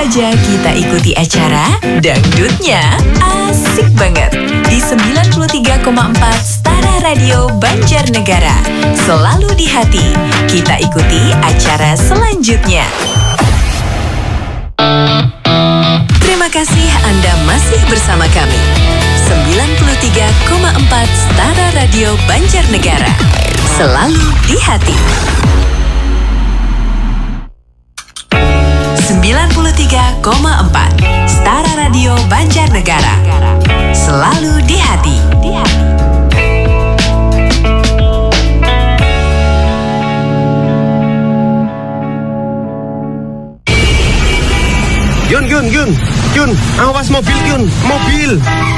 aja kita ikuti acara Dangdutnya Asik Banget di 93,4 Stara Radio Banjarnegara. Selalu di hati, kita ikuti acara selanjutnya. Terima kasih Anda masih bersama kami. 93,4 Stara Radio Banjarnegara. Selalu di hati. 93,4 Stara Radio Banjarnegara. Selalu di hati. Yun, awas mobil Yun, mobil.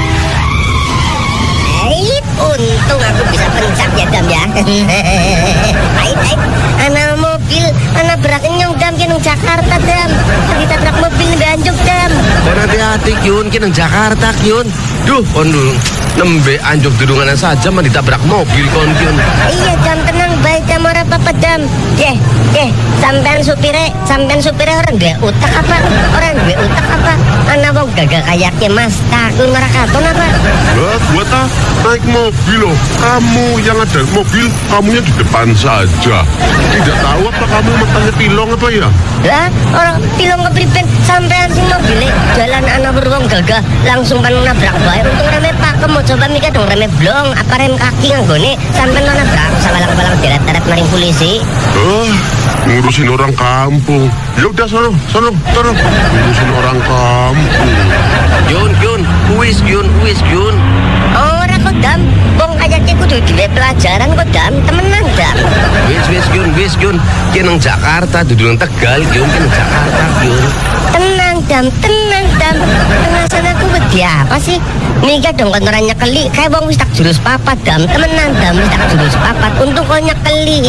Untung aku bisa pencak ya Dam ya. Baik, anak mobil, anak beraknya Dam ke Jakarta Dam. Kita truk mobil nganjuk Dam. Kon hati-hati Yun, ke Jakarta Yun. Duh, kon nembe anjuk dudungan saja mah ditabrak mobil kon Yun. Iya Dam, tenang baik Dam, ora apa-apa Dam. Sampean supire orang duwe utak apa? Anak wong gagah kayaknya Mas takun marakaton apa? Gua naik mobil loh. Kamu yang ada mobil, kamunya di depan saja. Tidak tahu apa kamu matanya pilong apa ya? Lah, orang pilong kepriben sampean sing mobilnya jalan anak beruang gagah langsung kan nabrak bae. Untung reme pakem mau coba mikir dong reme blong apa rem kaki nganggone sampean nabrak sawalang-walang deret-deret maring polisi. Ngurusin orang kampung. Ya udah sono. Ngurusin orang kampung. Yun, uwis Yun. Ora kok Dam, wong kayaknya kudu duwe pelajaran kok Dam, temenan Dam. Wis Yun, ke nang Jakarta dudu nang Tegal Yun, ke nang Jakarta Yun. Tenang Dam. Pengasan aku wedi apa sih? Mikir dong kan orang nyekeli, kayak wong wis tak jurus papat Dam, temenan Dam wis tak jurus papat untuk kau nyekeli.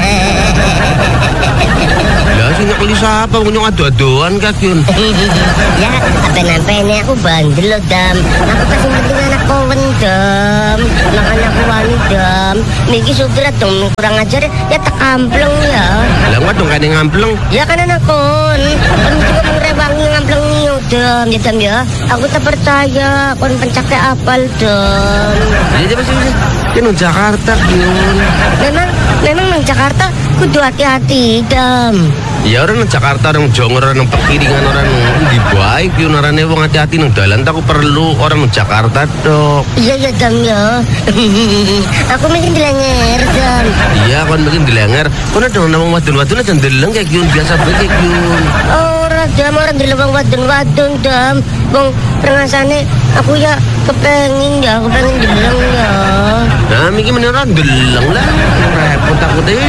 Lah sing nyekeli siapa wong nyong ado-adoan kak Yun. Ya, apa-apa ini aku bandel loh Dam. Aku kasih penting anak kawan Dam. Makanya aku wani Dam. Niki supir dong kurang ajar ya tak kampleng ya. Lah ngwat dong kan ngampleng. Ya kan anak kon juga mengerewangi ngampleng niyo Dam. Ya Dam ya. Aku tak percaya kon pencake apal Dam. Jadi apa sih? Ke nang Jakarta Yun. Memang nang Jakarta kudu hati-hati Dam. Ya orang nang Jakarta, orang Jongor, orang Pekiringan, orang di baik Yun, orangnya wong hati-hati nang dalan. Aku perlu orang nang Jakarta dok. Iya Dam ya. Aku makin dilenger Dam. Iya kon makin dilenger. Kon ada nang wadon-wadon aja ndeleng kayak Yun, biasa bae kayak Yun. Ora Dam, orang dilebang wadon-wadon Dam. Wong prengasane aku ya kepengen deleng ya. Nah, miki menurut deleng lah. Repot aku deh.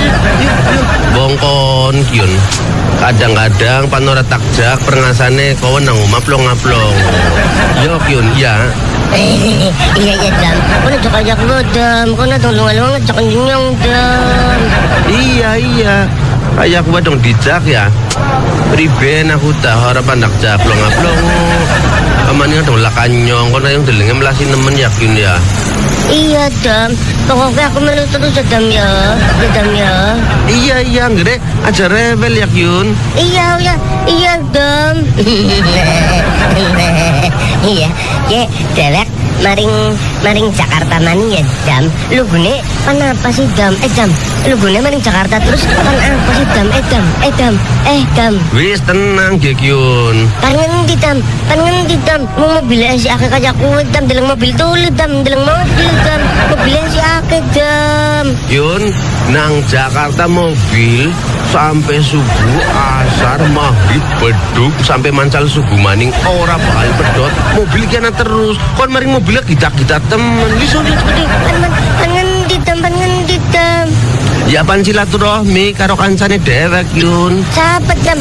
Bongkon Yun. Kadang-kadang panora takjak prengasane kawan nang omah plong-plong. Yo Yun, ya. Iya Dam. Kono jok ajak lo Dam. Kono tolong-tolong ngajak nyong Dam. Iya. Kayak aku dong dijak ya. Priben aku tak harapan nak jak plong-plong. Amane dong lakanyong kono yang delenge melasi nemen yakin ya. Iya Dam, pokoknya aku melu terus ya Dam ya. Iya, ngere aja rebel ya Yun. Iya Dam. Iya, dewek maring Jakarta mani ya Dam. Lugune kenapa sih Dam? Dam, lugune maring Jakarta terus kenapa sih Dam? Dam. Wis tenang ya Yun. Pangen di Dam. Mau mobil si akeh kaya kuwe Dam, deleng mobil tulu Dam, deleng mobil Dam. Mobil si akeh Dam. Yun, nang Jakarta mobil sampai subuh, asar, maghrib, beduk sampai mancal subuh maning ora bakal pedot. Mobil kiana terus. Kon maring mobilnya kita temen. Wis Pangen di Dam. Ya pan silaturahmi karo kancane dewek Yun. Sahabat Dam.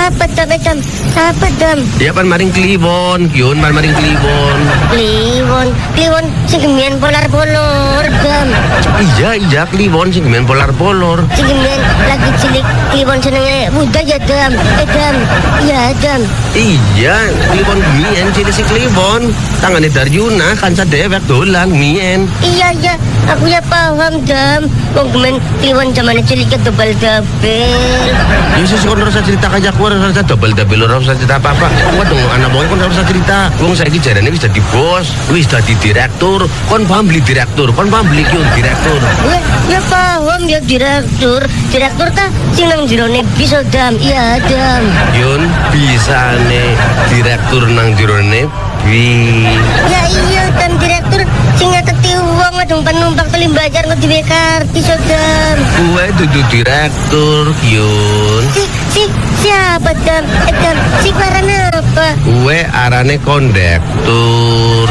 Ya pan maring Kliwon Yun, maring Kliwon. Kliwon sing gemian polar-polor Dam. Iya Kliwon sing gemian polar-polor. Sing gemian lagi cilik Kliwon senenge muda ya Dam. Dam. Iya Dam. Iya, Kliwon mien cilik si Kliwon. Tangane Daryuna kan sadewek dolan mien. Iya, aku ya paham, Dam. Wong gemen Kliwon zamane cilik dobel-dobel. Yesus kon ora usah cerita kaya aku, ora usah dobel-dobel, ora usah cerita apa-apa. Waduh, anak wong kon ora usah cerita. Wong saiki jarane wis dadi bos, wis dadi direktur. Kon paham beli direktur, kon paham beli Kyun direktur. Ya paham ya direktur. Direktur ta sing nang jerone bis, Dam. Iya, Dam. Kyun bisane direktur nang jerone bis. Ya iya, Dam, direktur sing ngateti wong ngadung penumpang telimbajar ngeduwe kartis, Dam. Kue dudu direktur, Kyun. Siapa, Dam? Dam, si arane apa? Kue arane kondektur.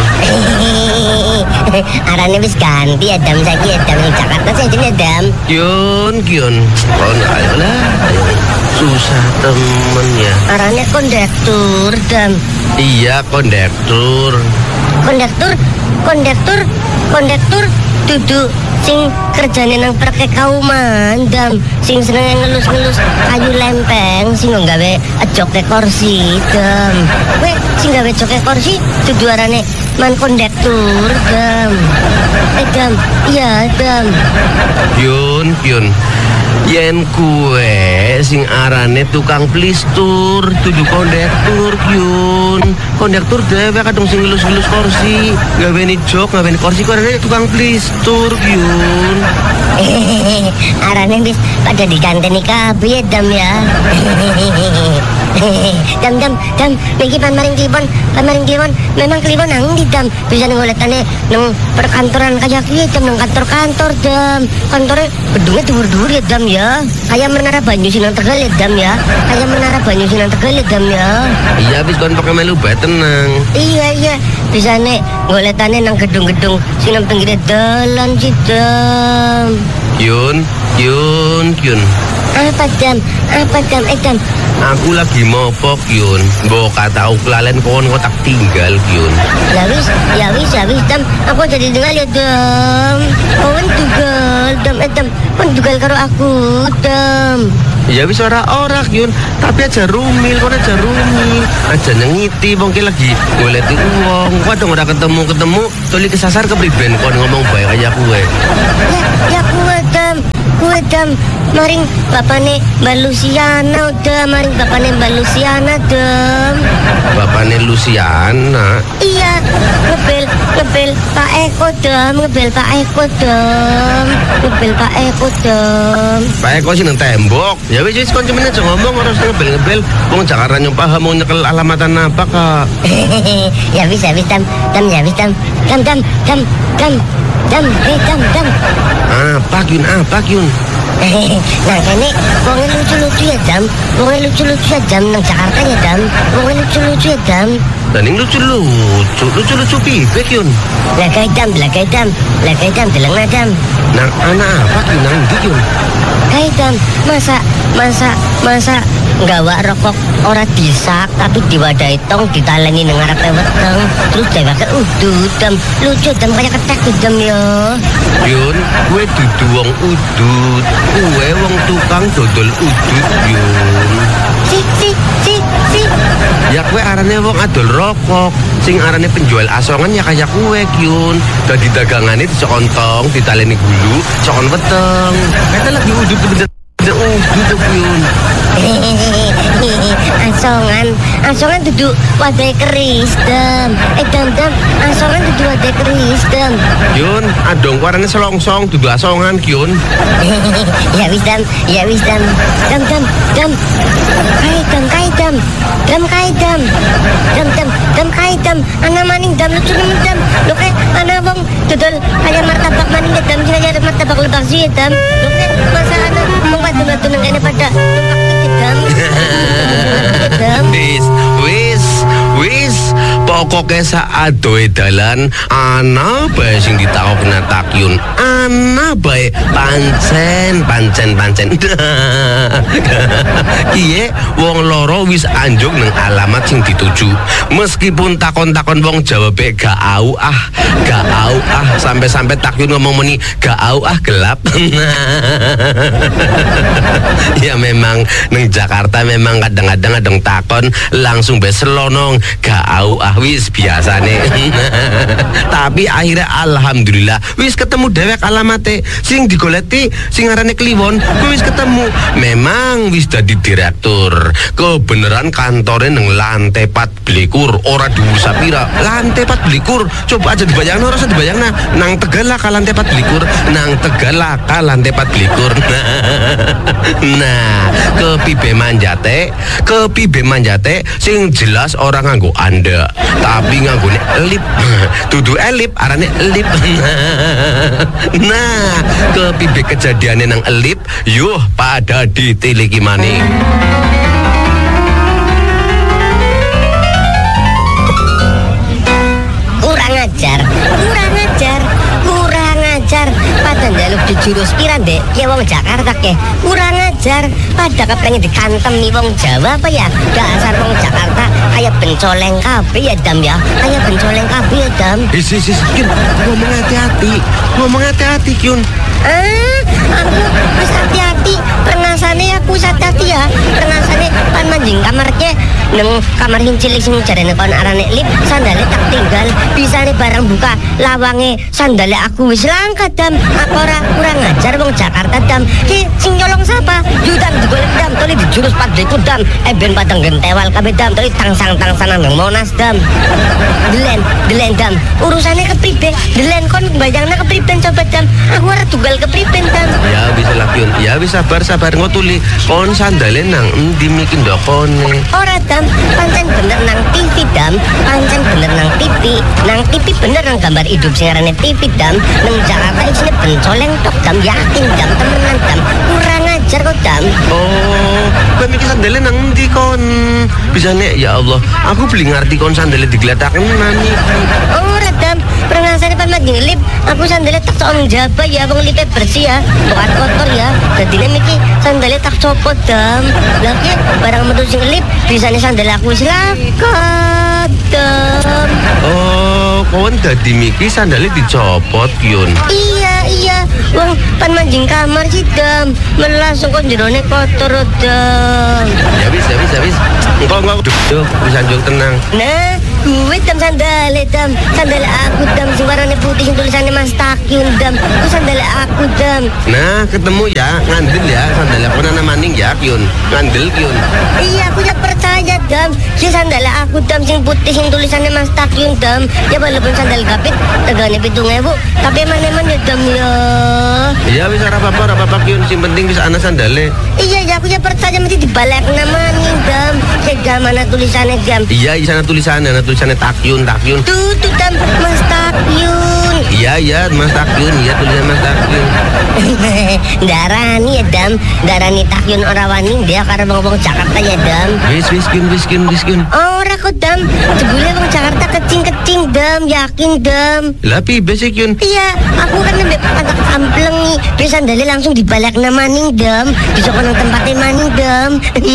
Arane wis ganti ya, Dam. Saiki ya, Dam, ning Jakarta saja ya, Dam. Kyun. Kon ayolah, ayo. Susah temen ya. Arane kondektur, Dam. Iya, kondektur. Kondektur dudu sing kerjane nang praktek kauman, Dam. Sing seneng ngelus-ngelus kayu lempeng sing nggawe joke kursi, Dam. Kowe sing gawe joke kursi dudu arane man kondektur, Dam. Dam, iya, Dam. Kyun. Yen kue sing arane tukang plistur, dudu kondektur, Kyun. Kondektur dhewe kadung sing ngelus-ngelus kursi, gaweni jok, gaweni kursi kok arane tukang plistur, Kyun. Arane wis pada diganteni kabeh, Dam ya. Dam, niki pamaring Kliwon, memang Kliwon nang ndi, Dam? Bisa ngoletane nang perkantoran kaya kiye, Dam, nang kantor-kantor, Dam. Kantore gedungnya dhuwur-dhuwur ya, Dam ya. Kayak Menara Banyu Sinang Tegal ya, Dam ya. Iya, wis kon pokoke melu bae tenang. Iya. Bisane ngoletane nang gedung-gedung sing nang pinggir dalan sih, Dam. Kyun. Apa, Dam? Dam. Aku lagi mopo, Kyun. Mbok kata uklalen kon tak tinggal, Kyun. Ya wis, Dam. Aku jadi dengar ya, Dam. Kawan tugal, Dam. Dam, kon tugal karo aku, Dam. Ya wis ora Kyun, tapi aja rumil, aja nyengiti wong ki lagi goleti wong. Waduh ora ketemu, tuli kesasar kepriben kon ngomong bae kaya kowe. Ya kuwe, Dam. Maring bapane Mbak Luciana, Dam. Bapane Luciana. Iya, ngebel Pak Eko, Dam. Pak Eko sih nang tembok. Ya wis kon cuman aja ngomong, ora usah ngebel-ngebel. Wong Jakarta nyong paham mau nyekel alamatan apa, Kak. Ya wis, Dam. Apa, Kyun? Nah, kene wong lucu-lucu ya, Dam. Nang Jakarta ya, Dam. Dan ini lucu pipe, Kyun. Lagai Dam, deleng na, Dam. Nang anak apa, Kyun? Nang ndi, Kyun? Hai, Dam, masa nggawa rokok ora disak tapi diwadahi tong ditalengi nang ngarepe weteng terus dheweke udut, Dam. Lucu, Dam, kaya ketek, Dam ya. Kyun, kue dudu wong udut. Kue wong tukang dodol udut, Kyun. Si. Ya kue arane wong adol rokok. Sing arane penjual asongan ya kaya kue, Kyun. Dadi dagangane dicontong, ditaleni gulu, cokon weteng. Kata lagi udut bener udut, Kyun. Asongan duduk wadai keris, Dam. Dam, asongan duduk wadai keris, Dam. Kyun, adong warnanya selongsong duduk asongan, Kyun. Ya wis, Dam. Dam. Ana maning, Dam, lucu nemen, Dam. Lho kayak ana wong dodol kaya martabak maning ya, Dam. Sing kaya martabak lebak sih, Dam. Lho kayak masa ana wong batu-batu nang kene pada numpak Dam. Wis. Pokoke saadoe dalan ana bae sing ditakokna takyun. Ana bae pancen. Kiye wong loro wis anjuk nang alamat sing dituju. Meskipun takon-takon wong jawabe gak au ah sampai takyun ngomong muni gak au ah gelap. Ya memang nang Jakarta memang kadang-kadang adong takon langsung beselonong gak au ah wis biasane. Tapi akhirnya alhamdulillah wis ketemu dewek alamate sing digoleti sing arane Kliwon wis ketemu. Memang wis dadi direktur. Kebeneran kantore nang lantai 4 ora dhuwur sapira. Lantai 4 coba aja dibayangno ora usah dibayangna nang Tegalaka lantai 4 nang Tegalaka lantai 4. Nah, kepibe manjate sing jelas orang nganggo anda tapi nganggone lip. Dudu elip arane lip. Nah, kepibe kejadiane nang elip yuh pada ditiliki maning. Kurang ajar pada njaluk di jurus piran dek ya wong Jakarta ke kurang ajar pada kepengen dikantemi wong Jawa apa ya dasar wong Jakarta kayak bencoleng kabeh ya Dam ya kayak bencoleng kabeh ya Dam. Kyun, ngomong hati-hati Kyun. Aku wis hati-hati pernasane aku hati ya pernasane pan manjing kamarnya nang kamar cilik sing jarene kon arane lip sandale tak tinggal bisane barang buka lawange sandale aku wis langka Dam. Aku ora kurang ajar wong Jakarta Dam. Ki sing nyolong sapa Yudam digolek Dam toli di jurus padheku Dam ben padang gentewal kabeh Dam toli tangsang-tangsanan nang Monas Dam. Delen Dam urusane kepribe delen kon bayangna kepriben coba Dam aku ora tunggal kepriben Dam. Ya bisa lah Kyun, ya wis sabar ngotuli kon sandale nang endi miki ndokone. Ora Dam, pancen bener nang TV Dam, pancen bener nang TV bener nang gambar hidup sing arane TV Dam. Nang Jakarta isine bencoleng tok Dam, yakin Dam temenan Dam. Kurang ajar kok Dam. Oh, kowe miki sandale nang endi kon? Bisane ya Allah, aku beli ngerti kon sandale digletaken nani. Ora Dam, pernasane pan manjing lip, aku sandale tak sok njaba ya wong lipe bersih ya, bukan kotor ya. Dadine miki sandale tak copot Dam. Lah ki barang metu sing lip bisane sandale aku wis lakat Dam. Oh, kon dadi miki sandale dicopot Kyun. Iya, wong pan manjing kamar sih Dam, langsung kon jerone kotor Dam. Ya wis. Engko wis anjung tenang. Nah, gue Dam sandale aku Dam sing warnane putih sing tulisannya Mas Takyun Dam. Ku sandale aku Dam. Nah, ketemu ya, ngandel ya sandale aku nana maning ya Kyun. Ngandel Kyun. Iya, aku ya percaya Dam. Si sandale aku Dam sing putih sing tulisannya Mas Takyun Dam. Ya walaupun sandal kapit tegane 7.000, tapi mana-mana ya Dam ya. Iya wis ora apa-apa Kyun, sing penting wis ana sandale. Iya, aku ya percaya mesti dibalik namanya Dam. Kayak mana tulisannya Dam? Iya, di sana tulisannya Takyun. Tuh Dam, Mas Takyun. Iya, Mas Takyun, iya tulisan Mas Takyun. Darani ya Dam, darani Takyun ora wani dia karo wong Jakarta ya Dam. Wis Kyun. Ora kok Dam, jebule wong Jakarta kecing Dam, yakin Dam. Lah piye sih Kyun? Iya, aku kan nembe patak ampleng wis sandale langsung dibalik maning Dam, disoko nang tempate maning Dam.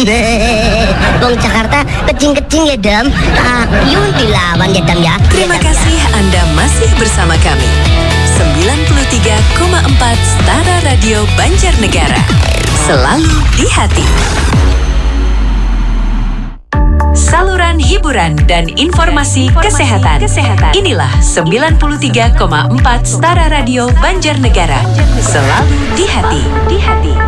Wong Jakarta kecing ya Dam, Takyun dilawan ya Dam ya. Terima kasih Anda masih bersama kami. 93,4 Stara Radio Banjarnegara. Selalu di hati. Saluran hiburan dan informasi kesehatan. Inilah 93,4 Stara Radio Banjarnegara. Selalu di hati.